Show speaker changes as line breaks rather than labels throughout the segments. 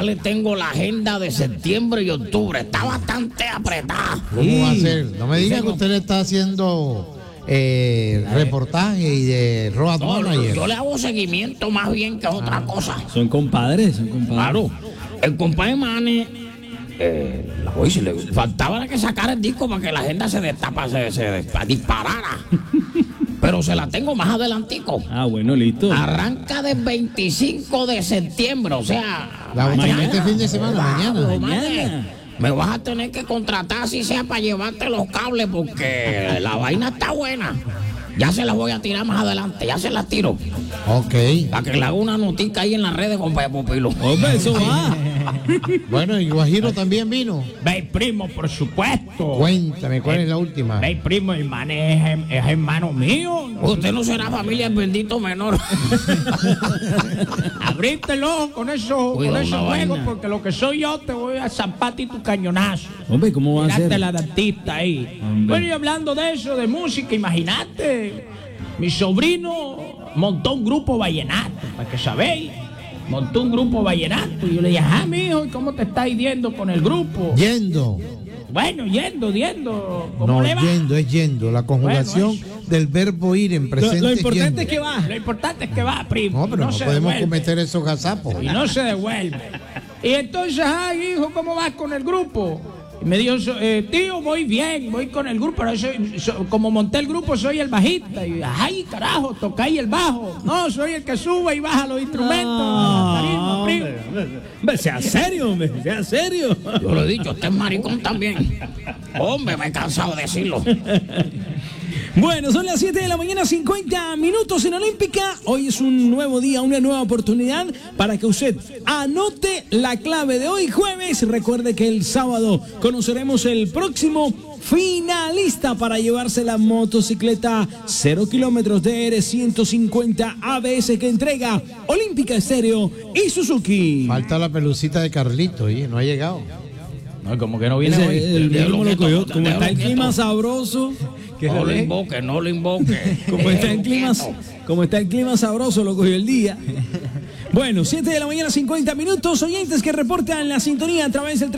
le tengo la agenda de septiembre y octubre. Está bastante apretada.
¿Cómo va a ser? No me diga que usted le está haciendo reportaje y de road manager.
Yo le hago seguimiento más bien que otra cosa.
Son compadres.
Claro. El compadre Mane, oye, si le faltaba que sacara el disco para que la agenda se disparara. Pero se la tengo más adelantico.
Bueno, listo.
Arranca del 25 de septiembre, o sea...
Este fin de semana,
mañana.
Me vas a tener que contratar así sea para llevarte los cables porque la vaina está buena. Ya se las voy a tirar más adelante, ya se las tiro.
Ok.
Para que le haga una notica ahí en las redes, compadre Popilo.
Hombre, eso va.
Bueno, y Guajiro también vino.
Ve, primo, por supuesto.
Cuéntame, ¿cuál es la última?
Ve, primo, el man es hermano mío. Usted no será familia del bendito menor. Abrítelo con esos juegos, porque lo que soy yo te voy a zampar y tu cañonazo.
Hombre, ¿cómo va a ser?
La dentista ahí.
Hombre.
Bueno, y hablando de eso, de música, imagínate. Mi sobrino montó un grupo vallenato, para que sabéis. Montó un grupo vallenato. Y yo le dije, mijo, ¿y cómo te está yendo con el grupo?
Yendo.
Bueno, yendo. ¿Cómo le va?
Es yendo. La conjugación del verbo ir en presente.
Lo importante
yendo.
es que va.
Lo importante es que va, primo.
No, pero no
se
podemos
devuelve.
cometer esos gazapos.
Y no se devuelve. Y entonces, hijo, ¿cómo vas con el grupo? Y me dijo, tío, voy bien, voy con el grupo, pero como monté el grupo soy el bajista. Y ay, carajo, tocáis el bajo. No, soy el que sube y baja los instrumentos.
Hombre, sea serio, hombre, sea serio.
Yo lo he dicho, usted es maricón también. Hombre, me he cansado de decirlo.
Bueno, son las 7 de la mañana, 50 minutos en Olímpica. Hoy es un nuevo día, una nueva oportunidad para que usted anote la clave de hoy jueves. Recuerde que el sábado conoceremos el próximo finalista para llevarse la motocicleta 0 kilómetros DR 150 ABS que entrega Olímpica Estéreo y Suzuki.
Falta la pelucita de Carlito, no ha llegado.
No, como que no viene hoy.
El mismo lo cogió. Como está el clima sabroso.
No lo invoque.
Como está el clima sabroso, lo cogió el día. Bueno, 7 de la mañana, 50 minutos. Oyentes que reportan la sintonía a través del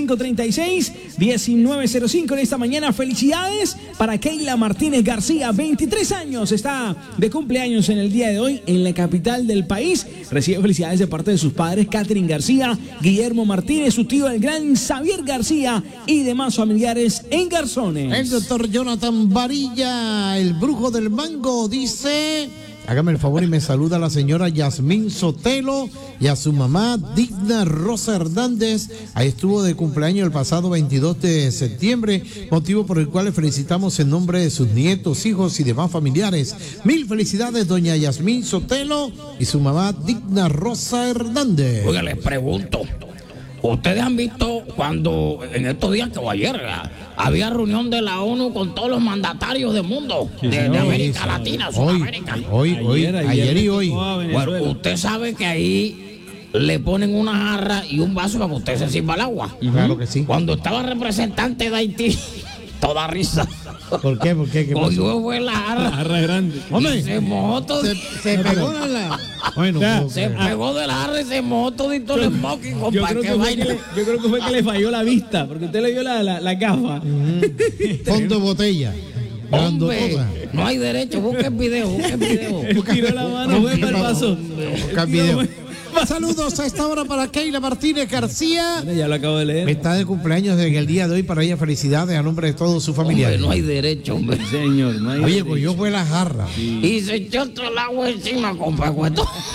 320-536-1905 en esta mañana. Felicidades para Keila Martínez García, 23 años. Está de cumpleaños en el día de hoy en la capital del país. Recibe felicidades de parte de sus padres, Catherine García, Guillermo Martínez, su tío el gran Xavier García y demás familiares en Garzones.
El doctor Jonathan Varilla, el brujo del mango, dice... Hágame el favor y me saluda a la señora Yasmín Sotelo y a su mamá Digna Rosa Hernández. Ahí estuvo de cumpleaños el pasado 22 de septiembre, motivo por el cual le felicitamos en nombre de sus nietos, hijos y demás familiares. Mil felicidades, doña Yasmín Sotelo y su mamá Digna Rosa Hernández.
Oiga, les pregunto, ¿ustedes han visto cuando en estos días que ayer había reunión de la ONU con todos los mandatarios del mundo, de América Latina, Sudamérica?
Ayer y hoy.
Bueno, usted sabe que ahí le ponen una jarra y un vaso para que usted se sirva el agua.
Claro que sí.
Cuando estaba representante de Haití, toda risa.
¿Por qué? ¿Qué pasó?
Cogió fue la jarra
grande.
y se mojó todo.
Se pegó en la... Bueno,
se pegó de la jarra y se mojó todito el smoking,
Yo
compadre.
creo que fue que le falló la vista, porque usted le vio la gafa.
Fondo de botella.
Hombre, no hay derecho, busque el video.
Tiró la mano, fue para el paso.
Busca el video. Saludos a esta hora para Keila Martínez García.
Ya lo acabo de leer.
Está de cumpleaños en el día de hoy. Para ella, felicidades a nombre de todos sus familiares.
Hombre, no hay derecho, hombre.
Señor, no hay
Oye,
derecho.
pues yo fue la jarra.
Y se echó todo el agua encima, compadre.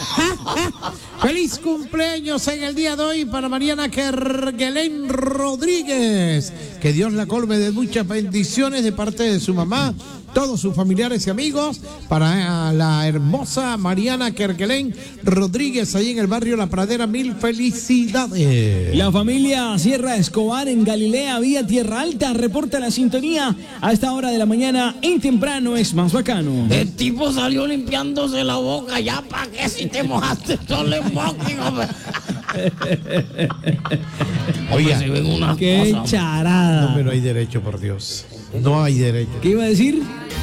Feliz cumpleaños en el día de hoy para Mariana Kerguelén Rodríguez. Que Dios la colme de muchas bendiciones de parte de su mamá, todos sus familiares y amigos. Para la hermosa Mariana Kerguelén Rodríguez, ahí en el barrio La Pradera, mil felicidades.
La familia Sierra Escobar en Galilea, vía Tierra Alta, reporta la sintonía a esta hora de la mañana. En temprano es más bacano.
El tipo salió limpiándose la boca. Ya, ¿para qué si te mojaste todo el smoking, hombre?
Oiga,
se ven unas
¡Qué
cosas.
charada!
no, pero no hay derecho, por Dios. No hay derecho.
¿Qué iba a decir?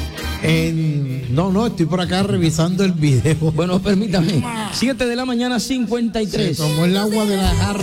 No, estoy por acá revisando el video.
Bueno, permítame. 7 de la mañana, 53.
Se tomó el agua de la jarra.